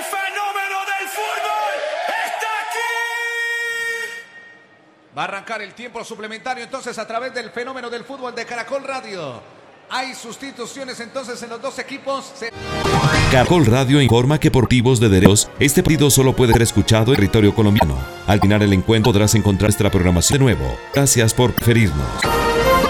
El fenómeno del fútbol está aquí. Va a arrancar el tiempo suplementario entonces a través del fenómeno del fútbol de Caracol Radio. Hay sustituciones entonces en los dos equipos. Caracol Radio informa que por motivos de derechos, este partido solo puede ser escuchado en territorio colombiano. Al final el encuentro podrás encontrar nuestra programación de nuevo. Gracias por preferirnos.